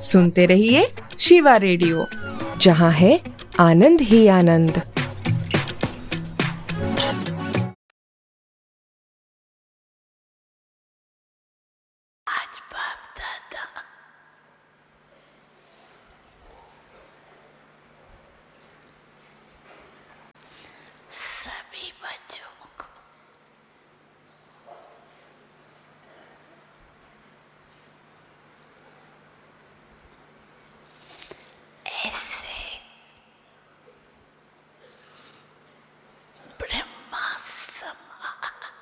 सुनते रहिए शिवा रेडियो, जहाँ है आनंद ही आनंद। आज बाप दादा